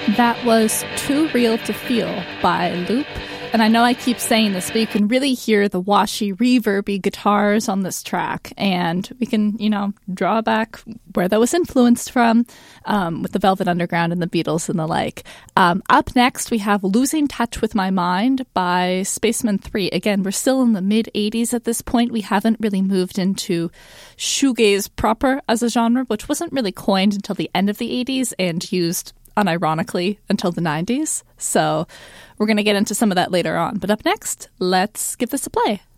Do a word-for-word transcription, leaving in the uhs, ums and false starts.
That was Too Real to Feel by Loop. And I know I keep saying this, but you can really hear the washy, reverby guitars on this track. And we can, you know, draw back where that was influenced from um, with the Velvet Underground and the Beatles and the like. Um, up next, we have Losing Touch with My Mind by Spacemen three. Again, we're still in the mid-eighties at this point. We haven't really moved into shoegaze proper as a genre, which wasn't really coined until the end of the eighties and used unironically until the nineties. So we're going to get into some of that later on. But up next, let's give this a play.